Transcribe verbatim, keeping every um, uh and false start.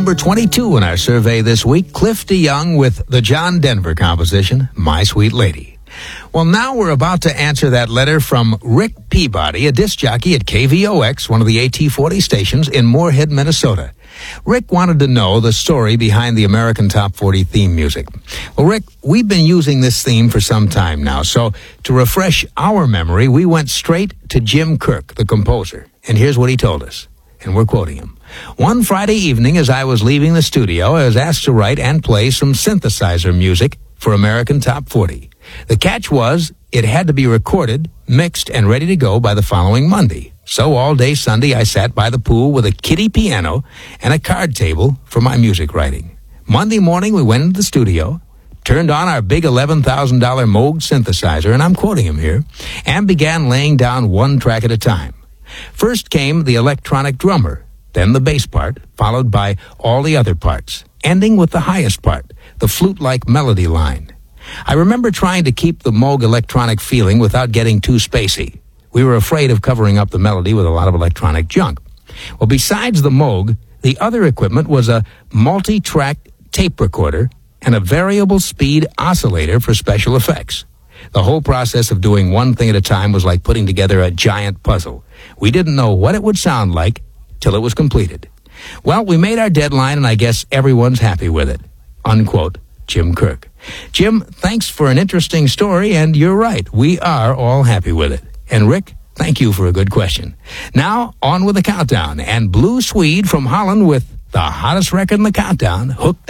number twenty-two in our survey this week, Cliff DeYoung with the John Denver composition, My Sweet Lady. Well, now we're about to answer that letter from Rick Peabody, a disc jockey at K V O X, one of the A T forty stations in Moorhead, Minnesota. Rick wanted to know the story behind the American Top forty theme music. Well, Rick, we've been using this theme for some time now, so to refresh our memory, we went straight to Jim Kirk, the composer. And here's what he told us, and we're quoting him. One Friday evening, as I was leaving the studio, I was asked to write and play some synthesizer music for American Top forty. The catch was, it had to be recorded, mixed, and ready to go by the following Monday. So all day Sunday, I sat by the pool with a kiddie piano and a card table for my music writing. Monday morning, we went into the studio, turned on our big eleven thousand dollars Moog synthesizer, and I'm quoting him here, and began laying down one track at a time. First came the electronic drummer, then the bass part, followed by all the other parts, ending with the highest part, the flute-like melody line. I remember trying to keep the Moog electronic feeling without getting too spacey. We were afraid of covering up the melody with a lot of electronic junk. Well, besides the Moog, the other equipment was a multi-track tape recorder and a variable speed oscillator for special effects. The whole process of doing one thing at a time was like putting together a giant puzzle. We didn't know what it would sound like till it was completed. Well, we made our deadline, and I guess everyone's happy with it. Unquote, Jim Kirk. Jim, thanks for an interesting story, and you're right. We are all happy with it. And Rick, thank you for a good question. Now, on with the countdown. And Blue Swede from Holland with the hottest record in the countdown, Hooked